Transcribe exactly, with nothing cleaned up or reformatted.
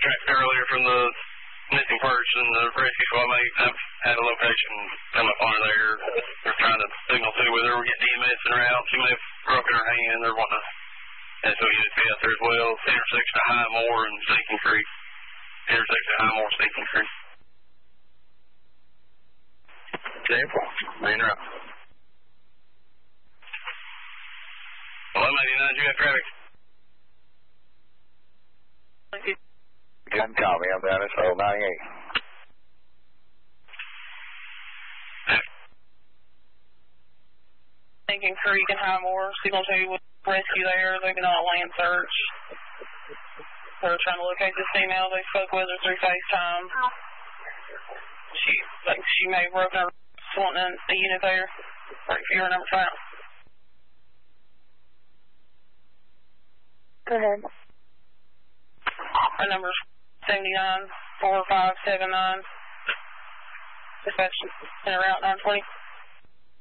traffic earlier from the missing person. The rescue squad may have had a location come up on her there. They're trying to signal to whether we're getting E M S in her out. She may have broken her hand. They're wanting to S O units be out there as well. It's the intersection of Highmore and Stinking Creek. Intersection of Highmore and Stinking Creek. ten four, main route. eleven eighty-nine, you have traffic. Good copy, I'm down at S O ninety-eight. Stinking Creek and Highmore, signal two with rescue there. They've been on a land search. They're trying to locate this female. They spoke with her through FaceTime. She, like, she may have broken her wrist, wanting a unit there. Right for your number five. Go ahead. Our number's seventy-nine, four five seven nine. Dispatch in route nine twenty.